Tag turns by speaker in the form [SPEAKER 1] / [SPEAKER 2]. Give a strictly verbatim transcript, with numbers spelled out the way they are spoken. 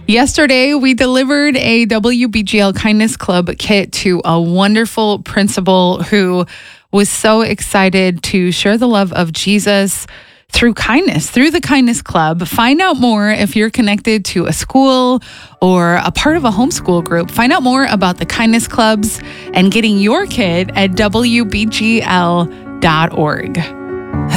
[SPEAKER 1] Yesterday, we delivered a W B G L Kindness Club kit to a wonderful principal who was so excited to share the love of Jesus through kindness, through the Kindness Club. Find out more if you're connected to a school or a part of a homeschool group. Find out more about the Kindness Clubs and getting your kid at W B G L dot org.